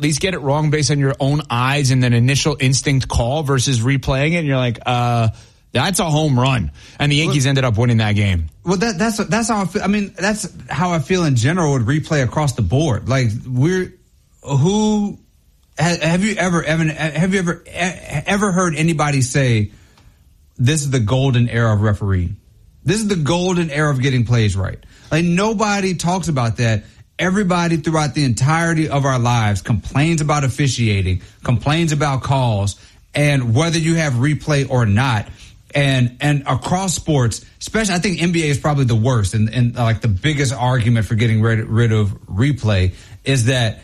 at least get it wrong based on your own eyes and then initial instinct call versus replaying it, and you're like, that's a home run. And the Yankees ended up winning that game. Well, that's how I feel. I mean, that's how I feel in general with replay across the board. Like, have you ever heard anybody say, this is the golden era of refereeing? This is the golden era of getting plays right. Like, nobody talks about that. Everybody throughout the entirety of our lives complains about officiating, complains about calls, and whether you have replay or not. And across sports, especially, I think NBA is probably the worst, and like the biggest argument for getting rid of replay is that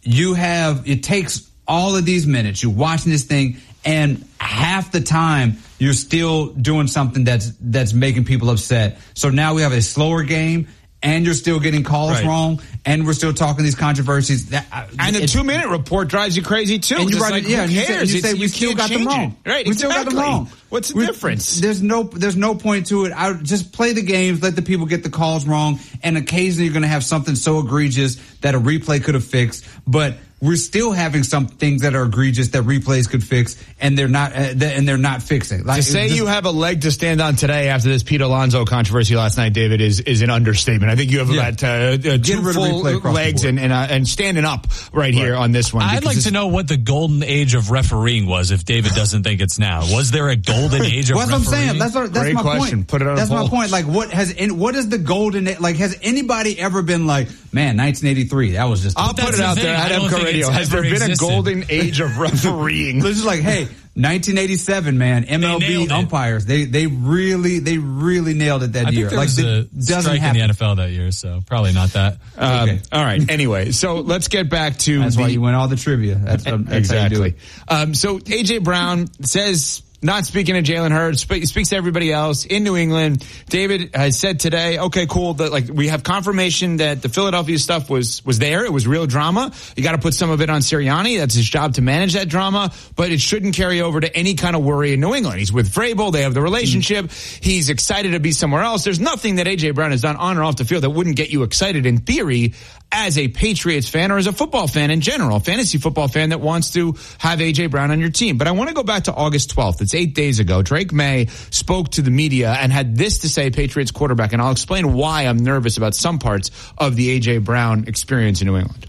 it takes all of these minutes, you're watching this thing, and half the time you're still doing something that's making people upset. So now we have a slower game, and you're still getting calls wrong, and we're still talking these controversies. And the 2-minute report drives you crazy too. And you write like, it, yeah, who cares? You say we still got them wrong. Right, we still got them wrong. What's the difference? There's no point to it. I just play the games, let the people get the calls wrong, and occasionally you're going to have something so egregious that a replay could have fixed. But we're still having some things that are egregious that replays could fix, and they're not fixing. Like, to say you have a leg to stand on today after this Pete Alonso controversy last night, David, is an understatement. I think you have about 2 full legs and standing up right here on this one. I'd like to know what the golden age of refereeing was. If David doesn't think it's now, was there a golden age of refereeing? That's what I'm saying. That's Great my question. point. Put it on That's a poll. my point. Like, what is the golden? Like, has anybody ever been like, man, 1983? That was just. I'll put it out there at MCO Radio. Has there been a golden age of refereeing? This is like, hey, 1987, man. MLB umpires, they really nailed it that year. I think there was a strike in the NFL that year, so probably not that. Okay. All right. Anyway, so let's get back to. That's why you win all the trivia. That's exactly. So AJ Brown says, not speaking to Jalen Hurts, speaks to everybody else in New England. David has said today, okay, cool, that we have confirmation that the Philadelphia stuff was there. It was real drama. You got to put some of it on Sirianni. That's his job to manage that drama, but it shouldn't carry over to any kind of worry in New England. He's with Vrabel. They have the relationship. He's excited to be somewhere else. There's nothing that AJ Brown has done on or off the field that wouldn't get you excited in theory as a Patriots fan or as a football fan in general, a fantasy football fan that wants to have A.J. Brown on your team. But I want to go back to August 12th. It's 8 days ago. Drake May spoke to the media and had this to say, Patriots quarterback, and I'll explain why I'm nervous about some parts of the A.J. Brown experience in New England.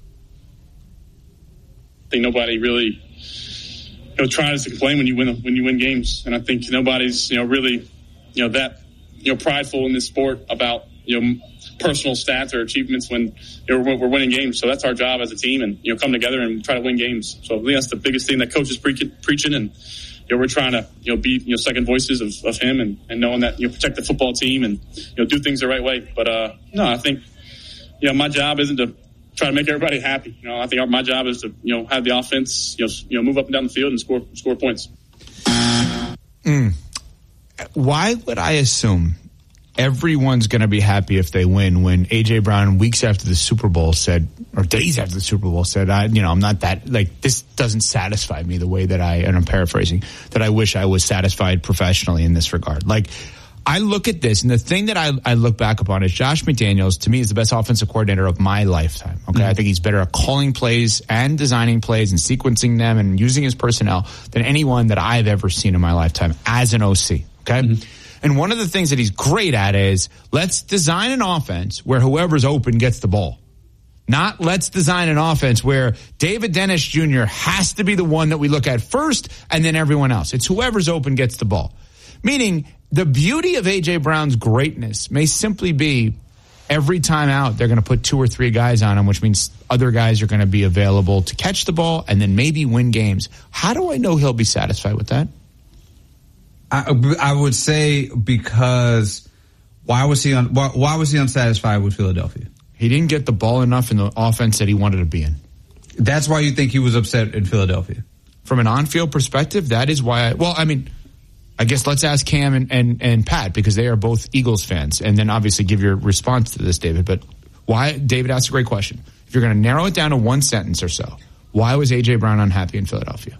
I think nobody really tries to complain when you win games. And I think nobody's really that prideful in this sport about personal stats or achievements when we're winning games. So that's our job as a team, and come together and try to win games. So I think that's the biggest thing that coach is preaching, and we're trying to be second voices of him and knowing that protect the football team and do things the right way. But no, I think my job isn't to try to make everybody happy. I think my job is to have the offense move up and down the field and score points. Why would I assume everyone's going to be happy if they win when A.J. Brown weeks after the Super Bowl said, or days after the Super Bowl said, I'm not that, this doesn't satisfy me the way that and I'm paraphrasing, that I wish I was satisfied professionally in this regard. I look at this, and the thing that I look back upon is Josh McDaniels, to me, is the best offensive coordinator of my lifetime. Okay. I think he's better at calling plays and designing plays and sequencing them and using his personnel than anyone that I've ever seen in my lifetime as an OC. Okay. Mm-hmm. And one of the things that he's great at is let's design an offense where whoever's open gets the ball. Not let's design an offense where David Dennis Jr. has to be the one that we look at first and then everyone else. It's whoever's open gets the ball. Meaning the beauty of A.J. Brown's greatness may simply be every time out they're going to put 2 or 3 guys on him, which means other guys are going to be available to catch the ball and then maybe win games. How do I know he'll be satisfied with that? I would say because why was he unsatisfied with Philadelphia? He didn't get the ball enough in the offense that he wanted to be in. That's why you think he was upset in Philadelphia? From an on-field perspective, that is why I guess let's ask Cam and Pat because they are both Eagles fans, and then obviously give your response to this, David. But why? David asked a great question. If you're going to narrow it down to one sentence or so, why was A.J. Brown unhappy in Philadelphia?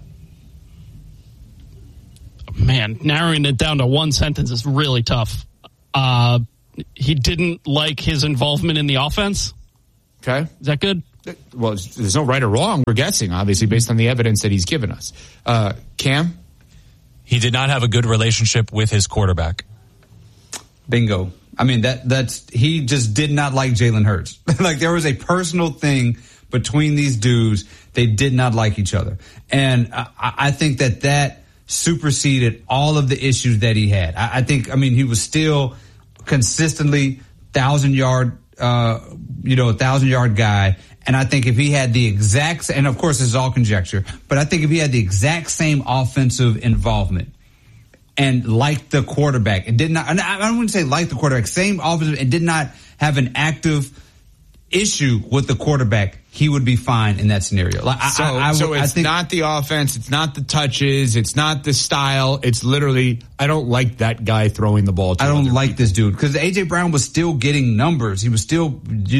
Man, narrowing it down to one sentence is really tough. He didn't like his involvement in the offense. Okay. Is that good? well, there's no right or wrong. We're guessing, obviously, based on the evidence that he's given us. Cam? He did not have a good relationship with his quarterback. Bingo. I mean, he just did not like Jalen Hurts. Like, there was a personal thing between these dudes. They did not like each other. And I think that superseded all of the issues that he had. I think, he was still consistently 1,000-yard, 1,000-yard guy. And I think if he had the exact, and of course this is all conjecture, but I think if he had the exact same offensive involvement and liked the quarterback and did not, and I wouldn't say like the quarterback, same offensive and did not have an active issue with the quarterback, he would be fine in that scenario. Like, so it's not the offense, it's not the touches, it's not the style. It's literally, I don't like that guy throwing the ball to I don't like this dude, because A.J. Brown was still getting numbers. He was still,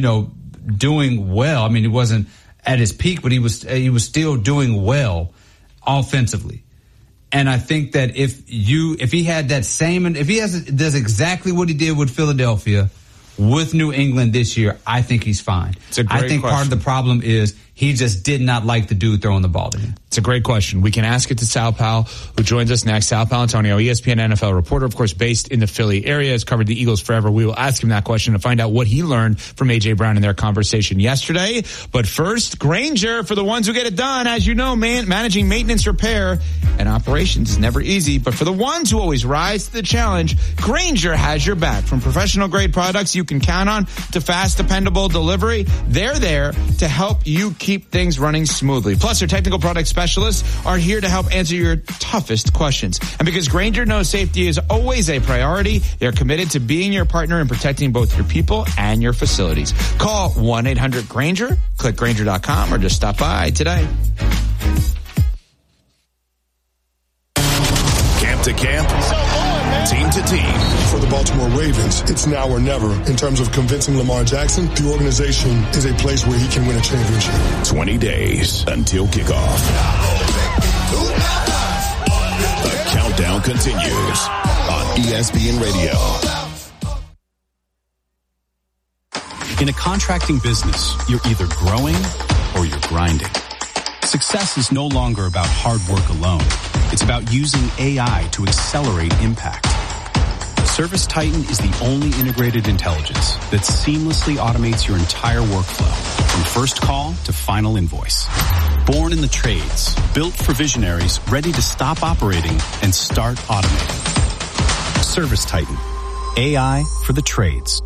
doing well. I mean, he wasn't at his peak, but he was still doing well offensively. And I think that if he had that same, and if he does exactly what he did with Philadelphia, with New England this year, I think he's fine. I think part of the problem is he just did not like the dude throwing the ball to him. It's a great question. We can ask it to Sal Powell, who joins us next. Sal Paolantonio, ESPN NFL reporter, of course, based in the Philly area, has covered the Eagles forever. We will ask him that question to find out what he learned from A.J. Brown in their conversation yesterday. But first, Grainger, for the ones who get it done. As you know, managing maintenance, repair, and operations is never easy. But for the ones who always rise to the challenge, Grainger has your back. From professional-grade products you can count on to fast, dependable delivery, they're there to help you keep things running smoothly. Plus, their technical product specialists are here to help answer your toughest questions. And because Grainger knows safety is always a priority, they're committed to being your partner in protecting both your people and your facilities. Call 1-800-GRAINGER, click Grainger.com, or just stop by today. Camp to camp, team to team. For the Baltimore Ravens, it's now or never. In terms of convincing Lamar Jackson, the organization is a place where he can win a championship. 20 days until kickoff. The countdown continues on ESPN Radio. In a contracting business, you're either growing or you're grinding. Success is no longer about hard work alone. It's about using AI to accelerate impact. ServiceTitan is the only integrated intelligence that seamlessly automates your entire workflow, from first call to final invoice. Born in the trades, built for visionaries ready to stop operating and start automating. ServiceTitan, AI for the trades.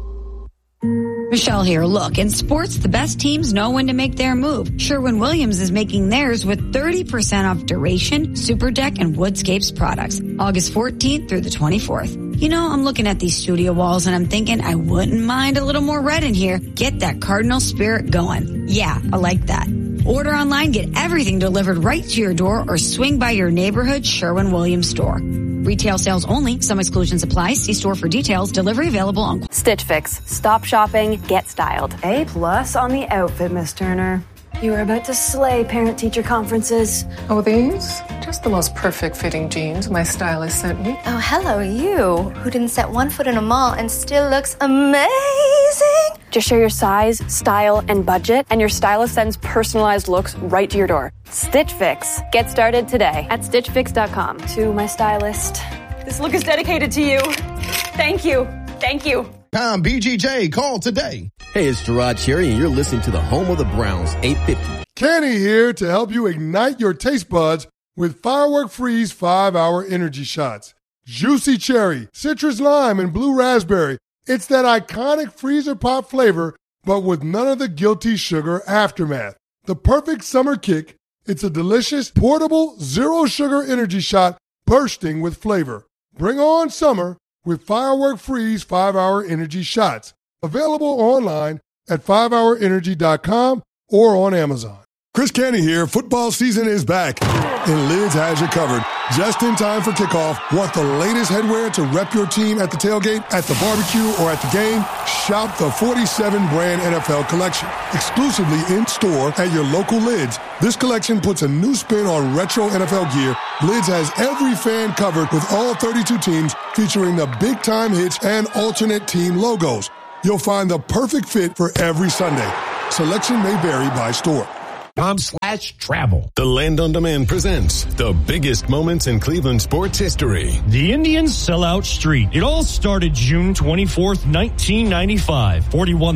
Michelle here. Look, in sports, the best teams know when to make their move. Sherwin-Williams is making theirs with 30% off Duration, Super Deck, and Woodscapes products. August 14th through the 24th. You know, I'm looking at these studio walls and I'm thinking I wouldn't mind a little more red in here. Get that Cardinal spirit going. Yeah, I like that. Order online, get everything delivered right to your door, or swing by your neighborhood Sherwin-Williams store. Retail sales only. Some exclusions apply. See store for details. Delivery available on Stitch Fix. Stop shopping. Get styled. A+ on the outfit, Miss Turner. You are about to slay parent-teacher conferences. Oh, these? Just the most perfect fitting jeans my stylist sent me. Oh, hello, you, who didn't set one foot in a mall and still looks amazing. Just share your size, style, and budget, and your stylist sends personalized looks right to your door. Stitch Fix. Get started today at StitchFix.com. To my stylist, this look is dedicated to you. Thank you. Thank you. Tom BGJ, call today. Hey, it's Gerard Cherry, and you're listening to the home of the Browns, 850. Kenny here to help you ignite your taste buds with Firework Freeze 5-Hour Energy Shots. Juicy cherry, citrus lime, and blue raspberry. It's that iconic freezer pop flavor, but with none of the guilty sugar aftermath. The perfect summer kick. It's a delicious, portable, zero-sugar energy shot bursting with flavor. Bring on summer with Firework Freeze 5-Hour Energy Shots. Available online at 5hourenergy.com or on Amazon. Chris Canty here. Football season is back, and Lids has you covered. Just in time for kickoff. Want the latest headwear to rep your team at the tailgate, at the barbecue, or at the game? Shop the 47-brand NFL collection, exclusively in-store at your local Lids. This collection puts a new spin on retro NFL gear. Lids has every fan covered with all 32 teams, featuring the big-time hits and alternate team logos. You'll find the perfect fit for every Sunday. Selection may vary by store. .com/travel. The Land on Demand presents the biggest moments in Cleveland sports history. The Indians sell out street. It all started June 24th, 1995.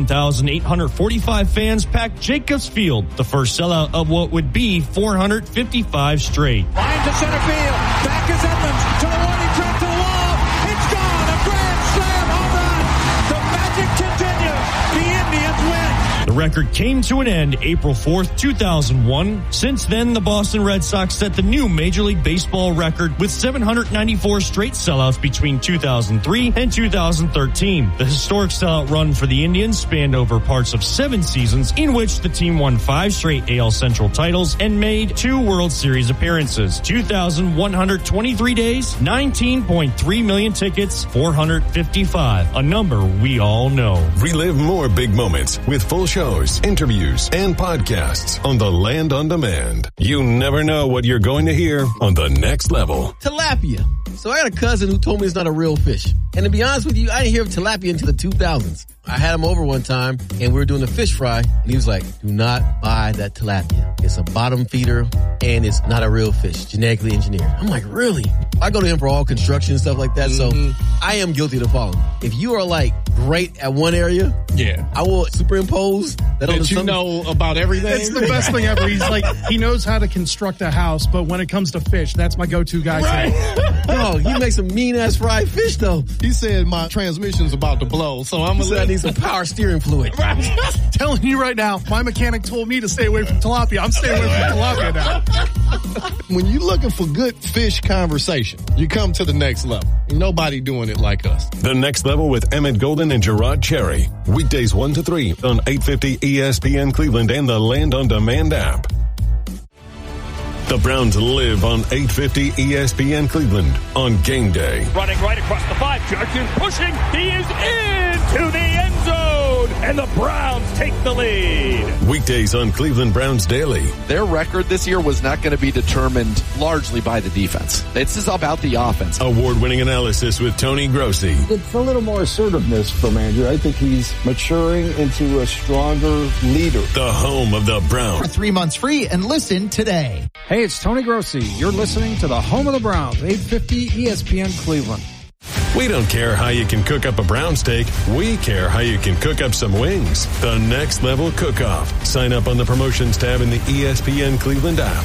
41,845 fans packed Jacobs Field, the first sellout of what would be 455 straight. Line to center field. Back is Edmonds to the warning track to the wall. It's gone. A grand slam home run. The magic continues. The Indians win. The record came to an end April 4th, 2001. Since then, the Boston Red Sox set the new Major League Baseball record with 794 straight sellouts between 2003 and 2013. The historic sellout run for the Indians spanned over parts of 7 seasons, in which the team won 5 straight AL Central titles and made 2 World Series appearances. 2,123 days, 19.3 million tickets, 455, a number we all know. Relive more big moments with full shows, interviews, and podcasts on the Land on Demand. You never know what you're going to hear on the next level. Tilapia. So I got a cousin who told me it's not a real fish. And to be honest with you, I didn't hear of tilapia until the 2000s. I had him over one time, and we were doing a fish fry, and he was like, do not buy that tilapia. It's a bottom feeder, and it's not a real fish, genetically engineered. I'm like, really? I go to him for all construction and stuff like that, so I am guilty of the following. If you are, like, great at one area, I will superimpose that on you know about everything. It's the best thing ever. He's like, he knows how to construct a house, but when it comes to fish, that's my go-to guy. Right. No, he makes some mean-ass fried fish, though. He said my transmission's about to blow, so I'm I need some power steering fluid. Telling you right now, my mechanic told me to stay away from tilapia. I'm staying away from tilapia now. When you're looking for good fish conversation, you come to the next level. Ain't nobody doing it like us. The Next Level with Emmett Golden and Gerard Cherry. Weekdays 1 to 3 on 850 ESPN Cleveland and the Land on Demand app. The Browns live on 850 ESPN Cleveland on game day. Running right across the 5, Judkins pushing, he is into the end zone, and the Browns take the lead. Weekdays on Cleveland Browns Daily. Their record this year was not going to be determined largely by the defense. This is about the offense. Award-winning analysis with Tony Grossi. It's a little more assertiveness from Andrew. I think he's maturing into a stronger leader. The home of the Browns. For 3 months free and listen today. Hey, it's Tony Grossi. You're listening to the home of the Browns, 850 ESPN Cleveland. We don't care how you can cook up a brown steak. We care how you can cook up some wings. The Next Level Cook-Off. Sign up on the promotions tab in the ESPN Cleveland app.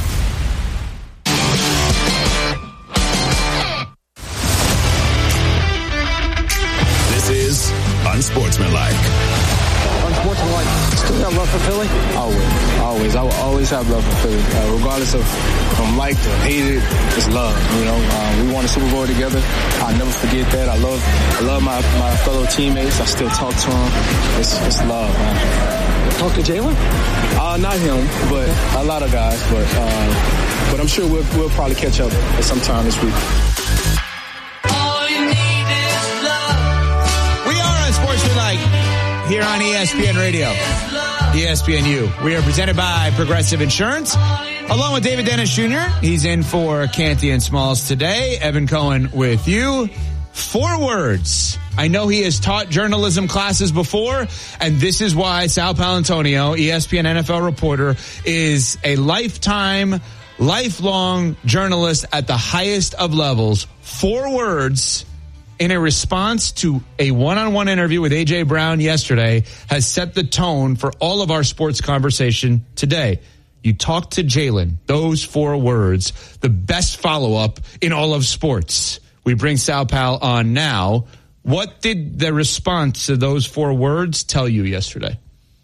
This is Unsportsmanlike. Unsportsmanlike. Still got love for Philly? Always. I will always have love for Philly. Regardless of if I'm liked or hated, it's love. You know, we won a Super Bowl together. I'll never forget that. I love my fellow teammates. I still talk to them. It's love, man. Talk to Jalen? Not him, but a lot of guys. But I'm sure we'll probably catch up at some time this week. All you need is love. We are Unsportsmanlike here on ESPN Radio, ESPNU. We are presented by Progressive Insurance, along with David Dennis Jr. He's in for Canty and Smalls today. Evan Cohen with you. 4 words. I know he has taught journalism classes before, and this is why Sal Paolantonio, ESPN NFL reporter, is a lifelong journalist at the highest of levels. 4 words in a response to a one-on-one interview with A.J. Brown yesterday has set the tone for all of our sports conversation today. You talked to Jalen. Those 4 words, the best follow-up in all of sports. We bring Sal Pal on now. What did the response to those 4 words tell you yesterday?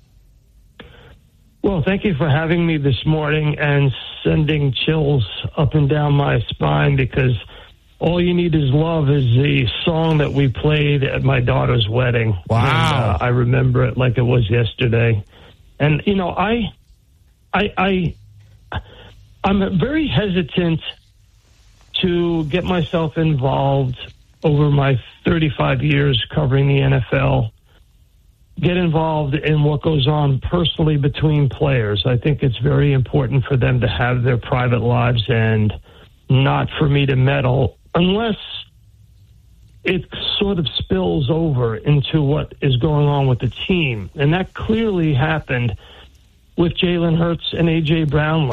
Well, thank you for having me this morning and sending chills up and down my spine, because All You Need Is Love is the song that we played at my daughter's wedding. Wow. And, I remember it like it was yesterday. And, you know, I'm very hesitant to get myself involved over my 35 years covering the NFL, get involved in what goes on personally between players. I think it's very important for them to have their private lives and not for me to meddle unless it sort of spills over into what is going on with the team. And that clearly happened with Jalen Hurts and A.J. Brown